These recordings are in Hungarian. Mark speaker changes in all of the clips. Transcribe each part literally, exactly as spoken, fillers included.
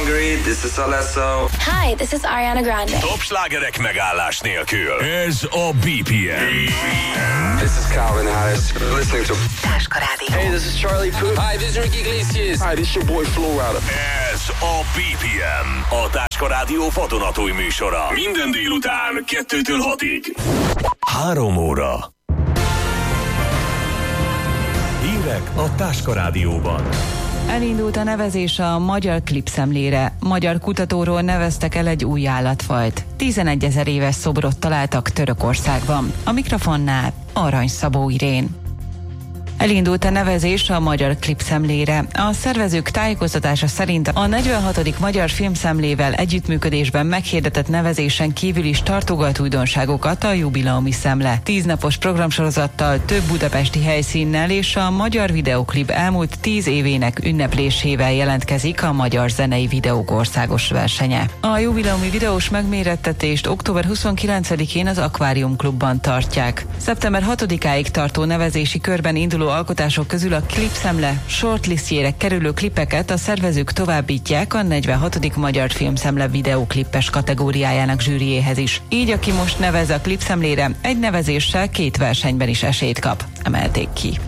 Speaker 1: Calgary, this is Alesso.
Speaker 2: Hi, this is Ariana Grande.
Speaker 3: Top slágerek megállás nélkül. Ez a bé pé em.
Speaker 1: This is Calvin Harris. You're listening to
Speaker 2: Táska Rádió.
Speaker 1: Hey, this is Charlie Puth. Hi, this is Ricky Iglesias. Hi, this is your boy Flo Rida.
Speaker 3: Ez a bé pé em. A Táska Rádió vadonatúj műsora. Minden délután kettőtől hatig. Három óra. Hírek a Táska Rádióban.
Speaker 4: Elindult a nevezés a magyar klipszemlére. Magyar kutatóról neveztek el egy új állatfajt. tizenegyezer éves szobrot találtak Törökországban. A mikrofonnál Arany Szabó Irén. Elindult a nevezés a magyar klipszemlére. A szervezők tájékoztatása szerint a negyvenhatodik magyar filmszemlével együttműködésben meghirdetett nevezésen kívül is tartogat újdonságokat a jubileumi szemle. Tíznapos programsorozattal, több budapesti helyszínnel és a magyar videoklip elmúlt tíz évének ünneplésével jelentkezik a Magyar Zenei Videók Országos Versenye. A jubileumi videós megmérettetést október huszonkilencedikén az Akvárium Klubban tartják. szeptember hatodikáig tartó nevezési körben induló alkotások közül a klipszemle shortlistjére kerülő klipeket a szervezők továbbítják a negyvenhatodik Magyar Filmszemle videóklippes kategóriájának zsűriéhez is. Így aki most nevez a klipszemlére, egy nevezéssel két versenyben is esélyt kap, emelték ki.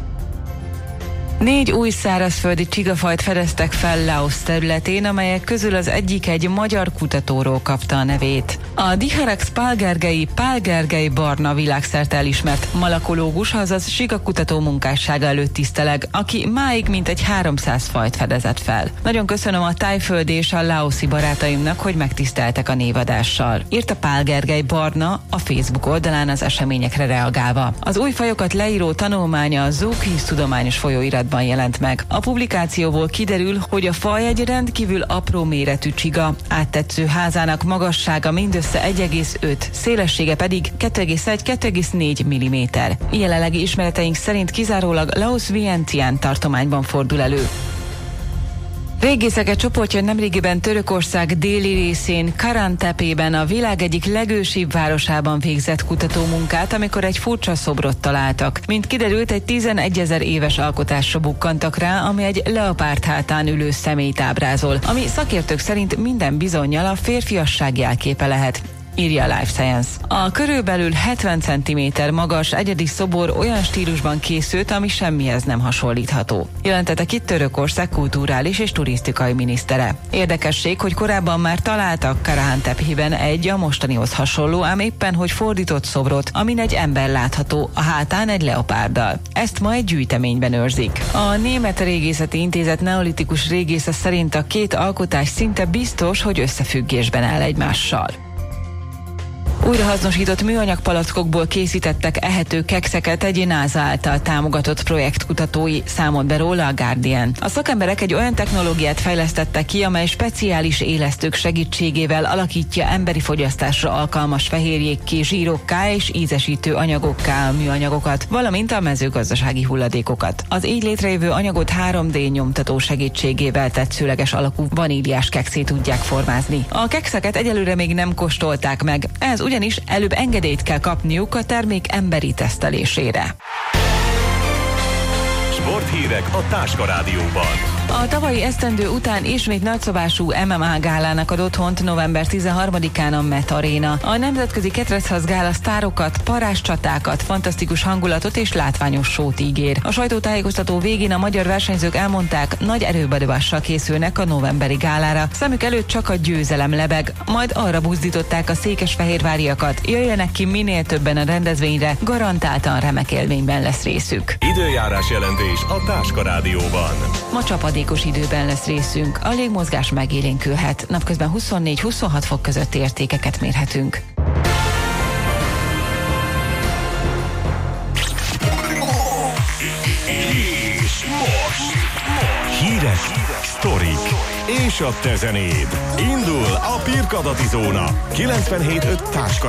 Speaker 4: Négy új szárazföldi csigafajt fedeztek fel Laos területén, amelyek közül az egyik egy magyar kutatóról kapta a nevét. A Diharax pálgergei pálgergely barna világszerte elismert malakológus, azaz sigakutató munkássága előtt tiszteleg, aki máig mintegy háromszáz fajt fedezett fel. Nagyon köszönöm a tájföldi és a laoszi barátaimnak, hogy megtiszteltek a névadással. Írt a pálgergely barna a Facebook oldalán az eseményekre reagálva. Az új fajokat leíró tanulmánya a Zookeys tudományos folyóirat jelent meg. A publikációból kiderül, hogy a faj egy rendkívül apró méretű csiga, áttetsző házának magassága mindössze egy egész öt, szélessége pedig kettő egész egy - kettő egész négy milliméter. Jelenlegi ismereteink szerint kizárólag Laos-Vientiane tartományban fordul elő. Régészek csoportja nemrégiben Törökország déli részén, Karantepében, a világ egyik legősibb városában végzett kutatómunkát, amikor egy furcsa szobrot találtak. Mint kiderült, egy tizenegyezer éves alkotásra bukkantak rá, ami egy leopárd hátán ülő személyt ábrázol, ami szakértők szerint minden bizonnyal a férfiasság jelképe lehet, írja a Life Science. A körülbelül hetven centiméter magas egyedi szobor olyan stílusban készült, ami semmihez nem hasonlítható. Jelentette ki Törökország kulturális és turisztikai minisztere. Érdekesség, hogy korábban már találtak Karahantepiben egy a mostanihoz hasonló, ám éppen hogy fordított szobrot, amin egy ember látható, a hátán egy leopárddal. Ezt ma egy gyűjteményben őrzik. A Német Régészeti Intézet neolitikus régésze szerint a két alkotás szinte biztos, hogy összefüggésben áll egymással. Újrahasznosított műanyag palackokból készítettek ehető kekszeket egy NASA által támogatott projektkutatói, számolt be róla a Guardian. A szakemberek egy olyan technológiát fejlesztettek ki, amely speciális élesztők segítségével alakítja emberi fogyasztásra alkalmas fehérjékké, zsírokká és ízesítő anyagokká a műanyagokat, valamint a mezőgazdasági hulladékokat. Az így létrejövő anyagot három dé nyomtató segítségével tetszőleges alakú vaníliás kekszé tudják formázni. A kekszeket egyelőre még nem kóstolták meg, ez ugyanis előbb engedélyt kell kapniuk a termék emberi tesztelésére.
Speaker 3: Sporthírek a Táska Rádióban.
Speaker 4: A tavalyi esztendő után ismét nagyszabású em em á gálának ad otthont november tizenharmadikán a Met Arena. A nemzetközi ketrezharc gála sztárokat, parás csatákat, fantasztikus hangulatot és látványos sót ígér. A sajtótájékoztató végén a magyar versenyzők elmondták, nagy erőbedobással készülnek a novemberi gálára. Szemük előtt csak a győzelem lebeg, majd arra buzdították a székesfehérváriakat, jöjjenek ki minél többen a rendezvényre, garantáltan remek élményben lesz részük.
Speaker 3: Időjárás jelentés a Táska Rádióban.
Speaker 4: Ma csapadékos időben lesz részünk, a légmozgás megélénkülhet, napközben huszonnégy-huszonhat fok közötti értékeket mérhetünk.
Speaker 3: És most, most hírek, sztorik és a te zenéd. Indul a Pirkadati Zóna kilencvenhét öt Táska